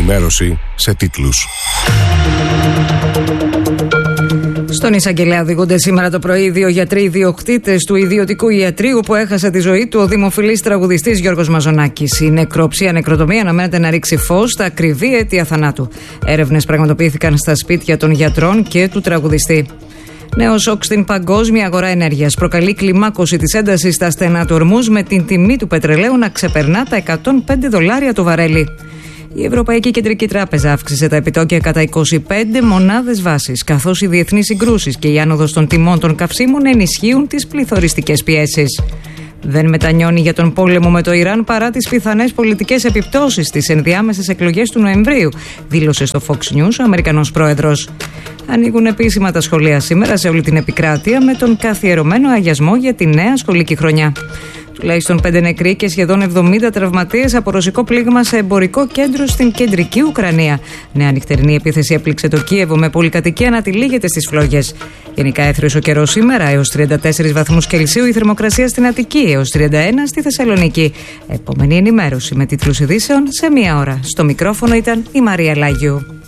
ενημέρωση σε τίτλους. Στον Εισαγγελέα οδηγούνται σήμερα το πρωί 2 γιατροί ιδιοκτήτες του ιδιωτικού ιατρείου που έχασε τη ζωή του ο δημοφιλής τραγουδιστής Γιώργος Μαζονάκης. Η νεκροψία νεκροτομία αναμένεται να ρίξει φως στα ακριβή αίτια θανάτου. Έρευνες πραγματοποιήθηκαν στα σπίτια των γιατρών και του τραγουδιστή. Νέο σοκ στην παγκόσμια αγορά ενέργειας προκαλεί κλιμάκωση της έντασης στα στενά του Ορμούζ, με την τιμή του πετρελαίου να ξεπερνά τα $105 το βαρέλι. Η Ευρωπαϊκή Κεντρική Τράπεζα αύξησε τα επιτόκια κατά 25 μονάδες βάσης, καθώς οι διεθνείς συγκρούσεις και η άνοδος των τιμών των καυσίμων ενισχύουν τις πληθωριστικές πιέσεις. Δεν μετανιώνει για τον πόλεμο με το Ιράν παρά τις πιθανές πολιτικές επιπτώσεις στις ενδιάμεσες εκλογές του Νοεμβρίου, δήλωσε στο Fox News ο Αμερικανός πρόεδρος. Ανοίγουν επίσημα τα σχολεία σήμερα σε όλη την επικράτεια, με τον καθιερωμένο αγιασμό για τη νέα σχολική χρονιά. Τουλάχιστον 5 νεκροί και σχεδόν 70 τραυματίες από ρωσικό πλήγμα σε εμπορικό κέντρο στην κεντρική Ουκρανία. Νέα νυχτερινή επίθεση έπληξε το Κίεβο, με πολυκατοικία να τυλίγεται στις φλόγες. Γενικά έθριος ο καιρός σήμερα, έως 34 βαθμούς Κελσίου η θερμοκρασία στην Αττική, έως 31 στη Θεσσαλονίκη. Επόμενη ενημέρωση με τίτλους ειδήσεων σε 1 ώρα. Στο μικρόφωνο ήταν η Μαρία Λάγιου.